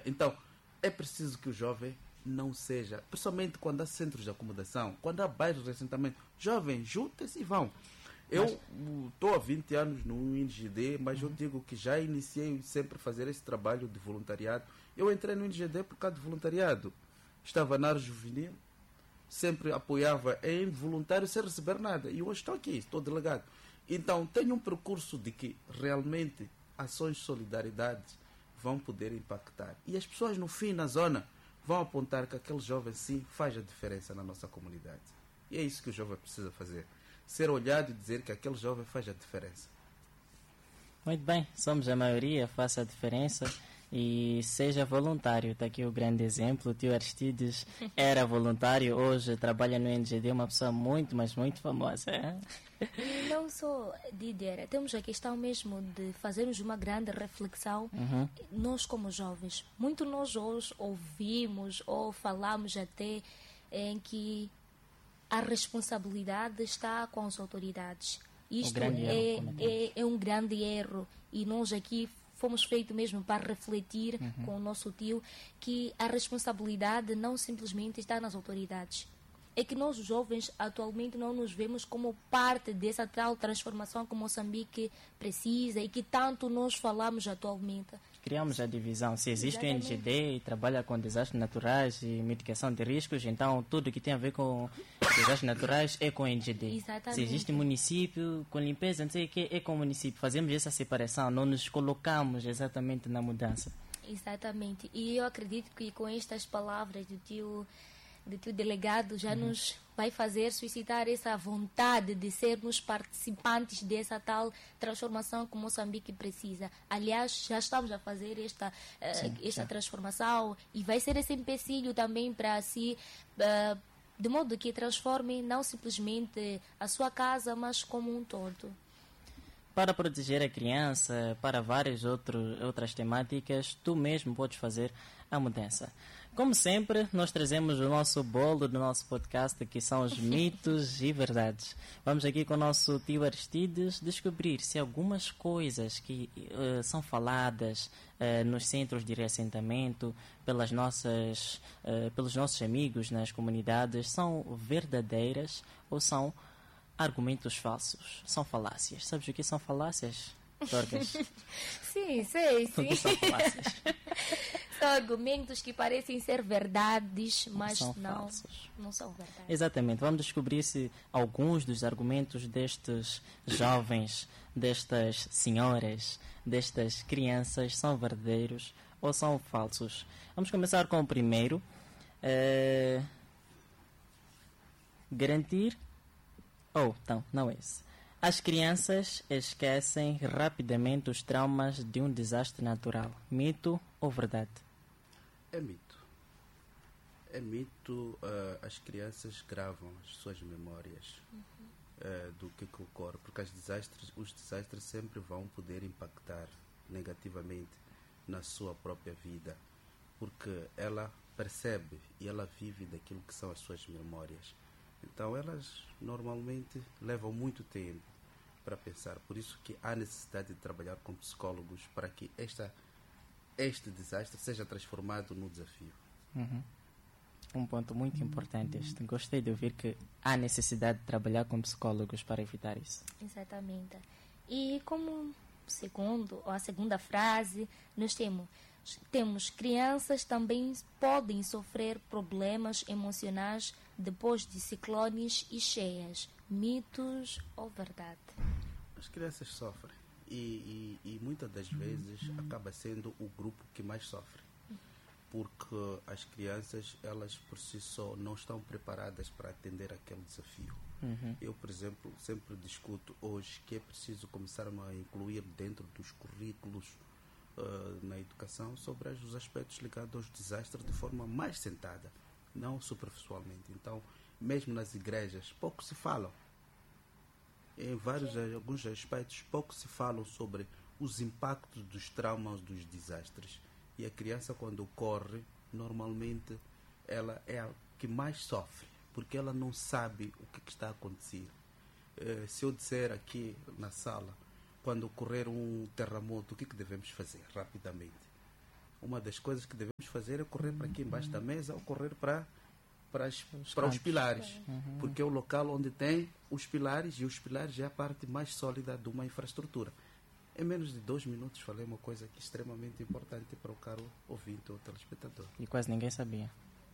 Então, é preciso que o jovem não seja, principalmente quando há centros de acomodação, quando há bairros de assentamento, jovens, juntem-se e vão. Eu estou há 20 anos no INGD, mas eu digo que já iniciei sempre a fazer esse trabalho de voluntariado. Eu entrei no INGD por causa de voluntariado. Estava na área juvenil, sempre apoiava em voluntário sem receber nada. E hoje estou aqui, estou delegado. Então, tenho um percurso de que realmente ações de solidariedade vão poder impactar. E as pessoas no fim, na zona, vão apontar que aquele jovem sim faz a diferença na nossa comunidade. E é isso que o jovem precisa fazer. Ser olhado e dizer que aquele jovem faz a diferença. Muito bem, somos a maioria, faça a diferença e seja voluntário. Está aqui o grande exemplo. O tio Aristides era voluntário, hoje trabalha no NGD, uma pessoa muito, mas muito famosa. E não só, Didier, temos a questão mesmo de fazermos uma grande reflexão, nós como jovens. Muito nós hoje ouvimos ou falamos até em que a responsabilidade está com as autoridades. Isto é um grande erro e nós aqui fomos feitos mesmo para refletir com o nosso tio que a responsabilidade não simplesmente está nas autoridades. É que nós, jovens, atualmente não nos vemos como parte dessa tal transformação que Moçambique precisa e que tanto nós falamos atualmente. Criamos a divisão. Se existe o NGD e trabalha com desastres naturais e mitigação de riscos, então tudo que tem a ver com desastres naturais é com o NGD. Exatamente. Se existe município com limpeza, não sei o que, é com o município. Fazemos essa separação, não nos colocamos exatamente na mudança. Exatamente. E eu acredito que com estas palavras do tio delegado já nos vai fazer suscitar essa vontade de sermos participantes dessa tal transformação que Moçambique precisa. Aliás, já estamos a fazer esta transformação e vai ser esse empecilho também para si, de modo que transforme não simplesmente a sua casa, mas como um todo. Para proteger a criança, para várias outras temáticas, tu mesmo podes fazer a mudança. Como sempre, nós trazemos o nosso bolo do nosso podcast, que são os mitos e verdades. Vamos aqui com o nosso tio Aristides descobrir se algumas coisas que são faladas nos centros de reassentamento pelos nossos amigos nas comunidades são verdadeiras ou são argumentos falsos, são falácias. Sabes o que são falácias, Dorcas? Sim, sei, sim. O que são falácias? São argumentos que parecem ser verdades, mas são não falsos. Não são verdades. Exatamente. Vamos descobrir se alguns dos argumentos destes jovens, destas senhoras, destas crianças são verdadeiros ou são falsos. Vamos começar com o primeiro. Garantir... não é esse. As crianças esquecem rapidamente os traumas de um desastre natural. Mito ou verdade? É mito. É mito. As crianças gravam as suas memórias do que ocorre, porque os desastres sempre vão poder impactar negativamente na sua própria vida, porque ela percebe e ela vive daquilo que são as suas memórias. Então elas normalmente levam muito tempo para pensar. Por isso que há necessidade de trabalhar com psicólogos para que este desastre seja transformado no desafio. Um ponto muito importante este. Gostei de ouvir que há necessidade de trabalhar com psicólogos para evitar isso. Exatamente. E como a segunda frase, nós temos crianças também podem sofrer problemas emocionais depois de ciclones e cheias. Mitos ou verdade? As crianças sofrem e muitas das vezes acaba sendo o grupo que mais sofre, porque as crianças, elas por si só não estão preparadas para atender aquele desafio. Eu, por exemplo, sempre discuto hoje que é preciso começar a incluir dentro dos currículos na educação sobre os aspectos ligados aos desastres de forma mais sentada, não superficialmente. Então, mesmo nas igrejas, pouco se falam. Em alguns aspectos, pouco se falam sobre os impactos dos traumas dos desastres. E a criança, quando ocorre, normalmente ela é a que mais sofre, porque ela não sabe o que está a acontecer. Se eu disser aqui na sala, quando ocorrer um terremoto, o que devemos fazer rapidamente? uma das coisas que devemos fazer é correr para aqui embaixo da mesa ou correr para os pilares, porque é o local onde tem os pilares, e os pilares é a parte mais sólida de uma infraestrutura. Em menos de 2 minutos falei uma coisa que é extremamente importante para o caro ouvinte ou telespectador. E quase ninguém sabia.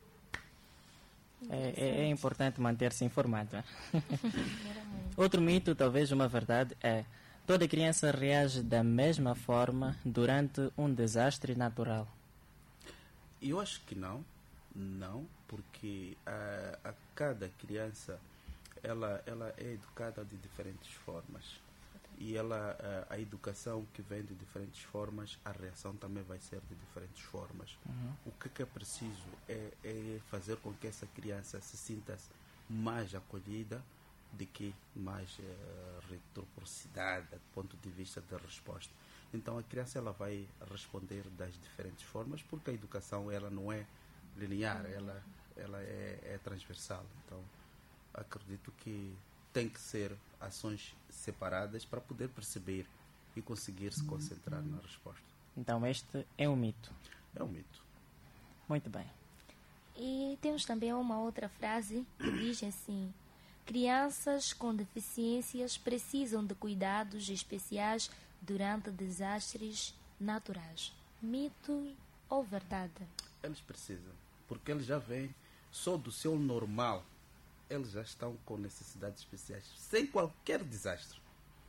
É importante manter-se informado. Outro mito, talvez uma verdade, é: toda criança reage da mesma forma durante um desastre natural. Eu acho que não, porque a cada criança ela é educada de diferentes formas, e a educação que vem de diferentes formas, a reação também vai ser de diferentes formas. O que é preciso é fazer com que essa criança se sinta mais acolhida do que mais reciprocidade do ponto de vista da resposta. Então a criança ela vai responder das diferentes formas, porque a educação ela não é linear, ela é transversal. Então acredito que tem que ser ações separadas para poder perceber e conseguir se concentrar na resposta. Então este é um mito. É um mito. Muito bem. E temos também uma outra frase que diz assim: crianças com deficiências precisam de cuidados especiais durante desastres naturais. Mito ou verdade? Eles precisam, porque eles já vêm só do seu normal. Eles já estão com necessidades especiais. Sem qualquer desastre,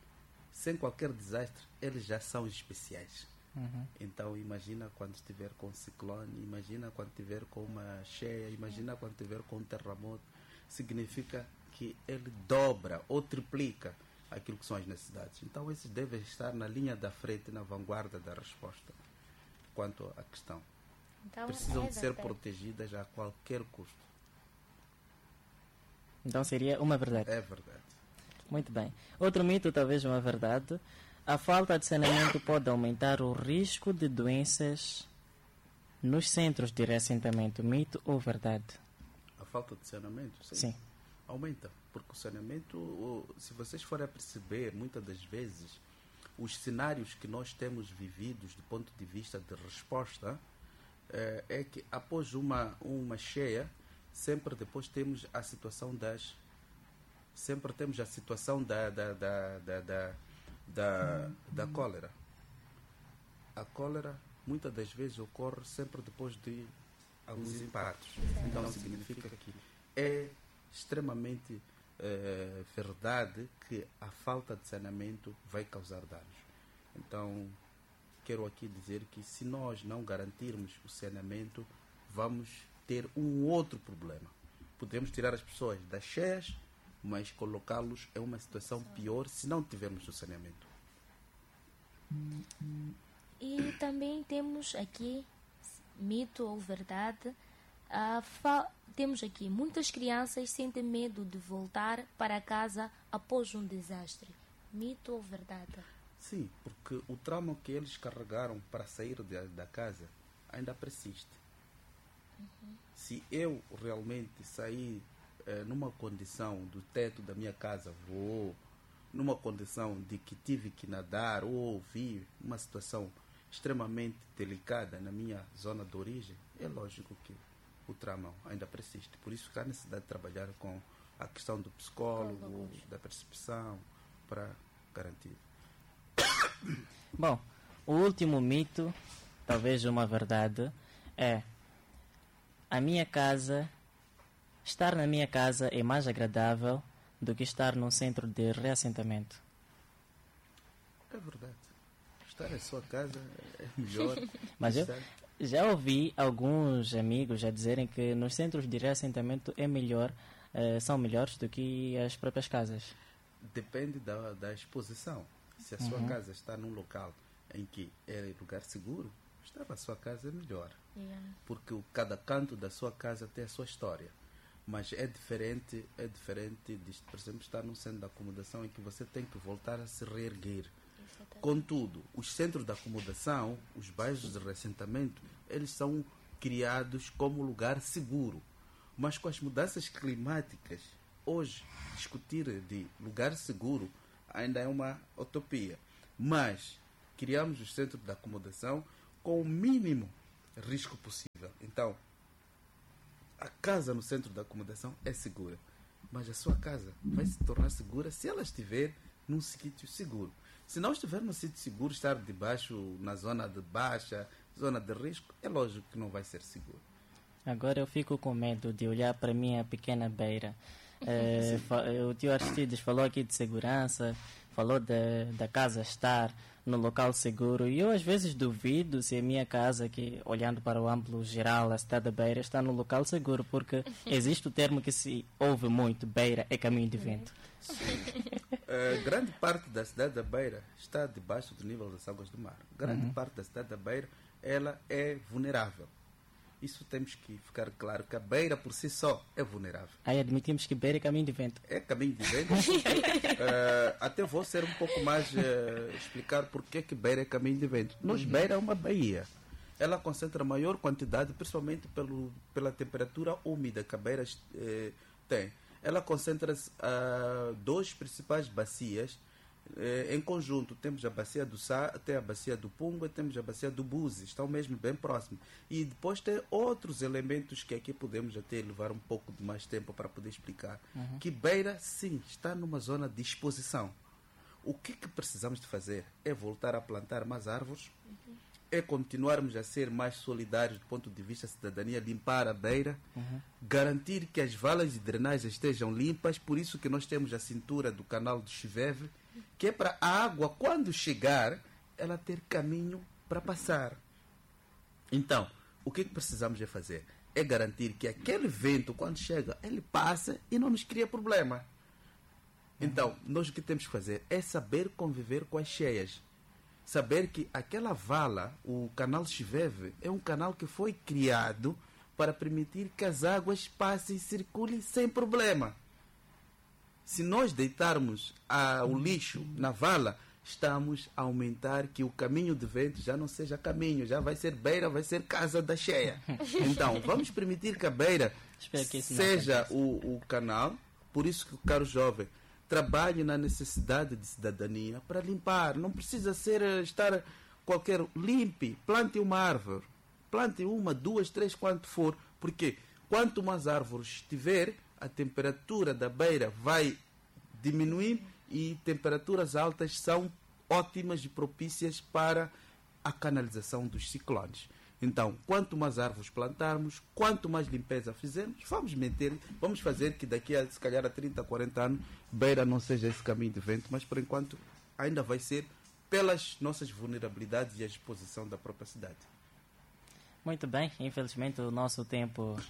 eles já são especiais. Então imagina quando estiver com um ciclone, imagina quando estiver com uma cheia, imagina quando estiver com um terremoto. Significa que ele dobra ou triplica aquilo que são as necessidades. Então esses devem estar na linha da frente, na vanguarda da resposta quanto à questão. Então, precisam de ser protegidas a qualquer custo. Então seria uma verdade. É verdade. Muito bem. Outro mito, talvez uma verdade: a falta de saneamento pode aumentar o risco de doenças nos centros de reassentamento. Mito ou verdade? A falta de saneamento? Sim. Aumenta, porque o saneamento, se vocês forem a perceber, muitas das vezes, os cenários que nós temos vividos do ponto de vista de resposta, é que após uma cheia, sempre depois temos a situação da cólera. A cólera muitas das vezes ocorre sempre depois de alguns impactos. Então significa que é extremamente verdade que a falta de saneamento vai causar danos. Então quero aqui dizer que se nós não garantirmos o saneamento, vamos ter um outro problema. Podemos tirar as pessoas das cheias, mas colocá-los em uma situação pior se não tivermos o saneamento. E também temos aqui, mito ou verdade, temos aqui: muitas crianças sentem medo de voltar para casa após um desastre. Mito ou verdade? Sim, porque o trauma que eles carregaram para sair da casa ainda persiste. Se eu realmente sair numa condição do teto da minha casa, vou numa condição de que tive que nadar ou vi uma situação extremamente delicada na minha zona de origem, é lógico que o trauma ainda persiste. Por isso que há necessidade de trabalhar com a questão do psicólogo, da percepção, para garantir. Bom, o último mito, talvez uma verdade, é: estar na minha casa é mais agradável do que estar num centro de reassentamento. É verdade. Estar em sua casa é melhor. Mas eu já ouvi alguns amigos a dizerem que nos centros de reassentamento são melhores do que as próprias casas. Depende da exposição. Se a sua casa está num local em que é lugar seguro, estar na sua casa é melhor. Porque cada canto da sua casa tem a sua história. Mas é diferente de, por exemplo, estar num centro de acomodação em que você tem que voltar a se reerguer. Contudo, os centros de acomodação, os bairros de reassentamento, eles são criados como lugar seguro. Mas com as mudanças climáticas, hoje, discutir de lugar seguro ainda é uma utopia. Mas criamos os centros de acomodação com o mínimo risco possível. Então, a casa no centro da acomodação é segura, mas a sua casa vai se tornar segura se ela estiver num sítio seguro. Se não estiver num sítio seguro, estar debaixo, na zona de baixa, zona de risco, é lógico que não vai ser seguro. Agora eu fico com medo de olhar para a minha pequena beira. O tio Aristides falou aqui de segurança, falou da casa estar no local seguro, e eu às vezes duvido se a minha casa, que olhando para o amplo geral, a cidade da Beira, está no local seguro, porque existe o termo que se ouve muito: Beira é caminho de vento. Grande parte da cidade da Beira está debaixo do nível das águas do mar. Grande parte da cidade da Beira, ela é vulnerável. Isso temos que ficar claro, que a Beira por si só é vulnerável. Aí admitimos que Beira é caminho de vento. É caminho de vento. Até vou ser um pouco mais explicar porque que Beira é caminho de vento. Beira é uma baía. Ela concentra maior quantidade, principalmente pela temperatura úmida que a Beira tem. Ela concentra duas principais bacias. Em conjunto, temos a bacia do Sá, tem a bacia do Punga, temos a bacia do Buzi, estão mesmo bem próximos. E depois tem outros elementos que aqui podemos até levar um pouco de mais tempo para poder explicar. Que Beira, sim, está numa zona de exposição. O que precisamos de fazer é voltar a plantar mais árvores, é continuarmos a ser mais solidários do ponto de vista da cidadania, limpar a Beira, garantir que as valas de drenagem estejam limpas, por isso que nós temos a cintura do canal do Chiveve, que é para a água, quando chegar, ela ter caminho para passar. Então, o que precisamos de fazer? É garantir que aquele vento, quando chega, ele passa e não nos cria problema. Então, nós o que temos que fazer é saber conviver com as cheias. Saber que aquela vala, o canal Chiveve, é um canal que foi criado para permitir que as águas passem e circulem sem problema. Se nós deitarmos o lixo na vala, estamos a aumentar que o caminho de vento já não seja caminho, já vai ser Beira, vai ser casa da cheia. Então, vamos permitir que a Beira seja o canal. Por isso que o caro jovem trabalhe na necessidade de cidadania para limpar. Não precisa estar qualquer... Limpe, plante uma árvore. Plante uma, duas, três, quanto for. Porque quanto mais árvores tiver, a temperatura da Beira vai diminuir, e temperaturas altas são ótimas e propícias para a canalização dos ciclones. Então, quanto mais árvores plantarmos, quanto mais limpeza fizermos, vamos fazer que daqui a, se calhar, a 30, 40 anos, Beira não seja esse caminho de vento, mas por enquanto ainda vai ser pelas nossas vulnerabilidades e a exposição da própria cidade. Muito bem, infelizmente o nosso tempo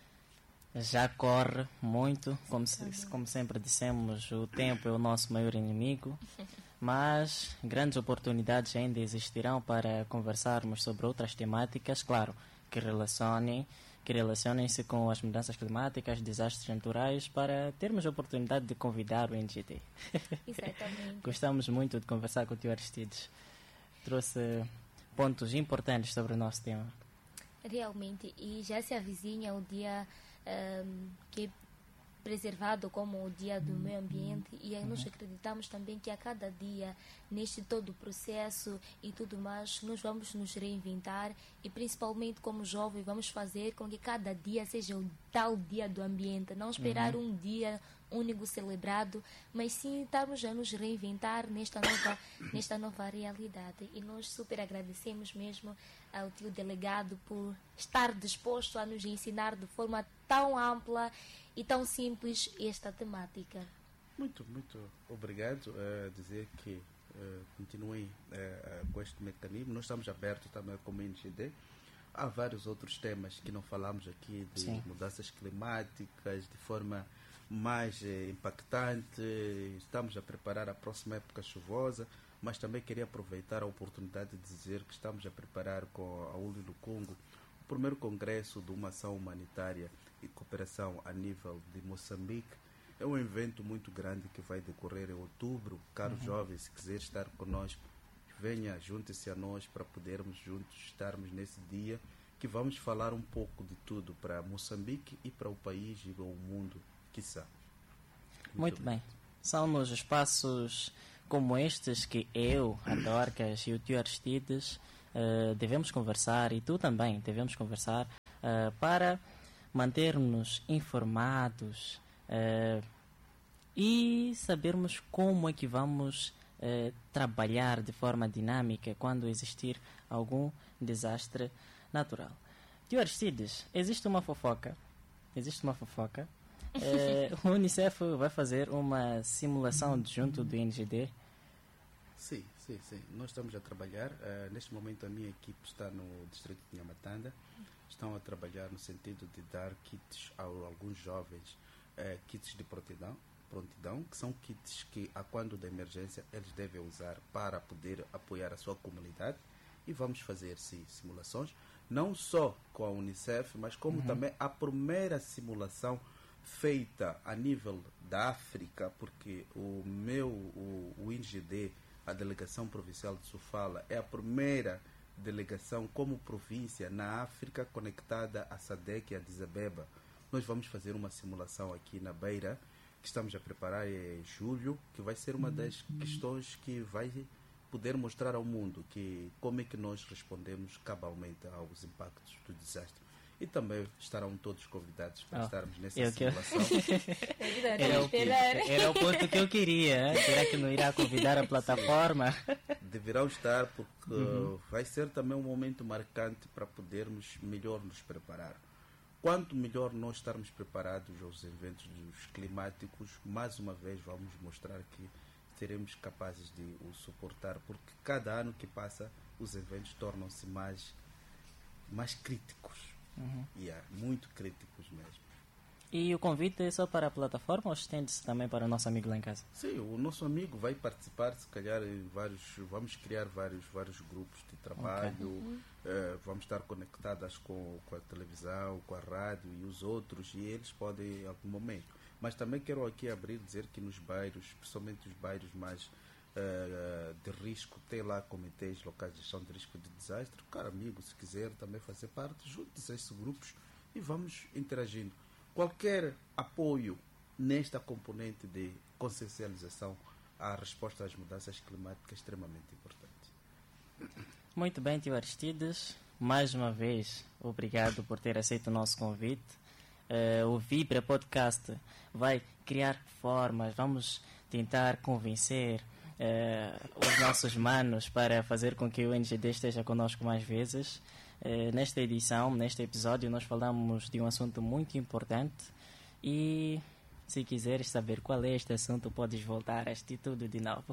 já corre muito, como sempre dissemos, o tempo é o nosso maior inimigo, mas grandes oportunidades ainda existirão para conversarmos sobre outras temáticas, claro, que relacionem-se com as mudanças climáticas, desastres naturais, para termos a oportunidade de convidar o NGT. Exatamente. Gostamos muito de conversar com o tio Aristides. Trouxe pontos importantes sobre o nosso tema. Realmente, e já se avizinha o dia que é preservado como o Dia do Meio Ambiente, e aí nós acreditamos também que a cada dia, neste todo o processo e tudo mais, nós vamos nos reinventar, e principalmente como jovens vamos fazer com que cada dia seja o tal Dia do Ambiente, não esperar um dia único celebrado, mas sim estarmos a nos reinventar nesta nova realidade. E nós super agradecemos mesmo ao tio delegado por estar disposto a nos ensinar de forma tão ampla e tão simples esta temática. Muito obrigado. Dizer que continuem com este mecanismo. Nós estamos abertos também como NGD. Há vários outros temas que não falamos aqui, de mudanças climáticas, de forma mais impactante. Estamos a preparar a próxima época chuvosa, mas também queria aproveitar a oportunidade de dizer que estamos a preparar com a ULI do Congo o primeiro congresso de uma ação humanitária e cooperação a nível de Moçambique. É um evento muito grande que vai decorrer em outubro. Caros jovens, se quiser estar conosco, venha, junte-se a nós para podermos juntos estarmos nesse dia, que vamos falar um pouco de tudo para Moçambique e para o país e para o mundo, quiçá. Muito bem. São nos espaços como estes que eu, a Dorcas e o tio Aristides devemos conversar, e tu também devemos conversar, para manter-nos informados e sabermos como é que vamos trabalhar de forma dinâmica quando existir algum desastre natural. Tio Aristides, existe uma fofoca. O Unicef vai fazer uma simulação junto do INGD. Sim. Nós estamos a trabalhar. Neste momento a minha equipe está no distrito de Nhamatanda. Estão a trabalhar no sentido de dar kits a alguns jovens, kits de prontidão, que são kits que, a quando da emergência, eles devem usar para poder apoiar a sua comunidade. E vamos fazer, sim, simulações, não só com a Unicef, mas como também a primeira simulação feita a nível da África, porque o INGD, a Delegação Provincial de Sofala, é a primeira delegação como província na África conectada à SADC e a Addis Abeba. Nós vamos fazer uma simulação aqui na Beira, que estamos a preparar em julho, que vai ser uma das questões que vai poder mostrar ao mundo que como é que nós respondemos cabalmente aos impactos do desastre. E também estarão todos convidados para estarmos nessa simulação. Era o ponto que eu queria. Será que não irá convidar a plataforma? Deverão estar, porque vai ser também um momento marcante para podermos melhor nos preparar. Quanto melhor nós estarmos preparados aos eventos climáticos, mais uma vez vamos mostrar que seremos capazes de o suportar, porque cada ano que passa os eventos tornam-se mais críticos. Muito críticos mesmo. E o convite é só para a plataforma ou estende-se também para o nosso amigo lá em casa? Sim, o nosso amigo vai participar, se calhar, vamos criar vários grupos de trabalho, vamos estar conectados com a televisão, com a rádio e os outros, e eles podem em algum momento. Mas também quero aqui dizer que nos bairros, principalmente os bairros mais de risco, tem lá comitês locais de gestão de risco de desastre. Caro amigo, se quiser também fazer parte, junte-se a esses grupos e vamos interagindo. Qualquer apoio nesta componente de consciencialização à resposta às mudanças climáticas é extremamente importante. Muito bem, tio Aristides. Mais uma vez, obrigado por ter aceito o nosso convite. O Vibra Podcast vai criar formas, vamos tentar convencer os nossos manos para fazer com que o NGD esteja conosco mais vezes. Nesta edição, neste episódio, nós falamos de um assunto muito importante e se quiseres saber qual é este assunto, podes voltar a este tudo de novo.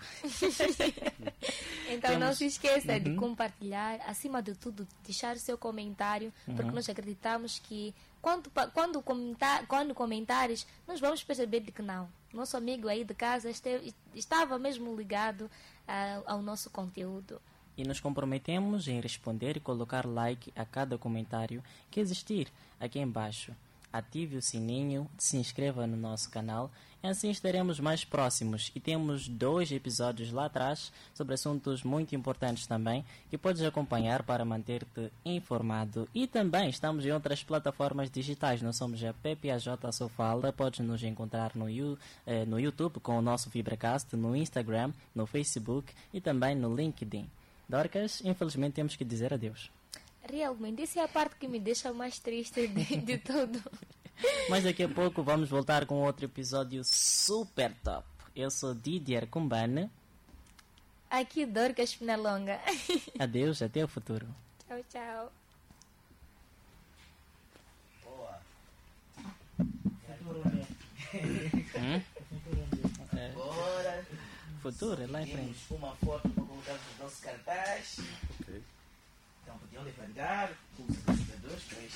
Então não se esqueça de compartilhar, acima de tudo, deixar o seu comentário, porque nós acreditamos que quando comentares, nós vamos perceber de que não. Nosso amigo aí de casa estava mesmo ligado ao nosso conteúdo. E nos comprometemos em responder e colocar like a cada comentário que existir aqui embaixo. Ative o sininho, se inscreva no nosso canal e assim estaremos mais próximos. E temos 2 episódios lá atrás sobre assuntos muito importantes também que podes acompanhar para manter-te informado. E também estamos em outras plataformas digitais. Nós somos a PPAJ Sofala. Podes nos encontrar no YouTube com o nosso VibraCast, no Instagram, no Facebook e também no LinkedIn. Dorcas, infelizmente temos que dizer adeus. Realmente, essa é a parte que me deixa mais triste de tudo. Mas daqui a pouco vamos voltar com outro episódio super top. Eu sou Didier Kumbane. Aqui Dorcas Penalonga. Adeus, até o futuro. Tchau, tchau. Boa. Bora. Futuro é lá em frente. Temos uma foto para colocar nos nossos cartazes. Ok. Então podiam levantar os apresentadores para